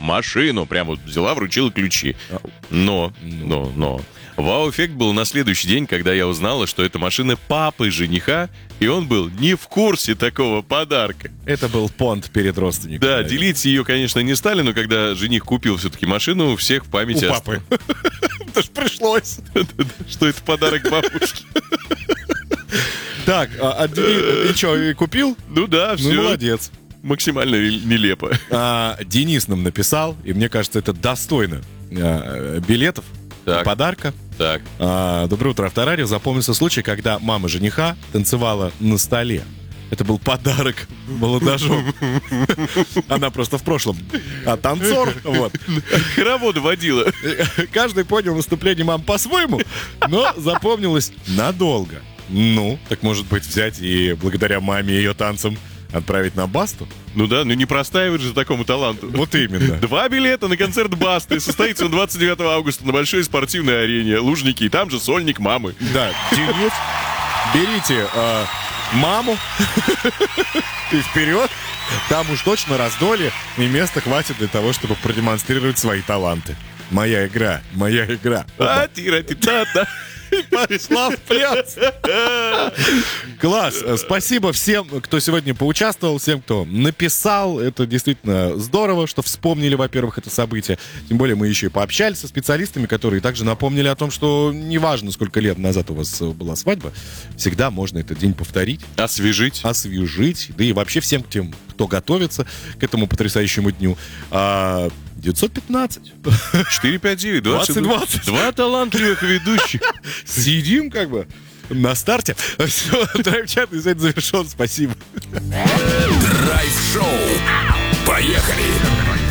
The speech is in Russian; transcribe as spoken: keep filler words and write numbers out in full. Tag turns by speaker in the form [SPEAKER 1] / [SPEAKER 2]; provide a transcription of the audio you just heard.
[SPEAKER 1] машину. Прям вот взяла, вручила ключи. Но, но, но... Вау-эффект был на следующий день, когда я узнала, что это машина папы жениха, и он был не в курсе такого подарка.
[SPEAKER 2] Это был понт перед родственником.
[SPEAKER 1] Да, делить ее, конечно, не стали, но когда жених купил все-таки машину, у всех в памяти...
[SPEAKER 2] У папы. Это ж пришлось.
[SPEAKER 1] Что это подарок бабушке.
[SPEAKER 2] Так, а и что, купил?
[SPEAKER 1] Ну да, все.
[SPEAKER 2] Ну, молодец.
[SPEAKER 1] Максимально нелепо.
[SPEAKER 2] Денис нам написал, и мне кажется, это достойно билетов.
[SPEAKER 1] Так.
[SPEAKER 2] Подарка.
[SPEAKER 1] Так.
[SPEAKER 2] А, доброе утро, Авторадио. Запомнился случай, когда мама жениха танцевала на столе. Это был подарок молодожен. Она просто в прошлом а, танцор. Вот.
[SPEAKER 1] Хоровод водила.
[SPEAKER 2] Каждый понял выступление мамы по-своему, но запомнилось надолго. Ну, так может быть взять и благодаря маме и ее танцам отправить на Басту?
[SPEAKER 1] Ну да, ну не простаивать же такому таланту.
[SPEAKER 2] Вот именно.
[SPEAKER 1] Два билета на концерт Басты. Состоится он двадцать девятого августа на большой спортивной арене Лужники. И там же сольник мамы.
[SPEAKER 2] Да, Денис, берите э, маму и вперед. Там уж точно раздолье, и места хватит для того, чтобы продемонстрировать свои таланты. Моя игра, моя игра.
[SPEAKER 1] А-ти-ра-ти-та-та.
[SPEAKER 2] Пошла в пляс. Класс. Спасибо всем, кто сегодня поучаствовал, всем, кто написал. Это действительно здорово, что вспомнили, во-первых, это событие. Тем более мы еще и пообщались со специалистами, которые также напомнили о том, что неважно, сколько лет назад у вас была свадьба, всегда можно этот день повторить.
[SPEAKER 1] Освежить.
[SPEAKER 2] Освежить. Да и вообще всем тем, кто готовится к этому потрясающему дню. А, девятьсот пятнадцать
[SPEAKER 1] четыре пять девять двадцать
[SPEAKER 2] двадцать.
[SPEAKER 1] Два талантливых ведущих.
[SPEAKER 2] Сидим как бы на старте. Все, драйв-чат сегодня завершен. Спасибо.
[SPEAKER 3] Драйв-шоу. Поехали!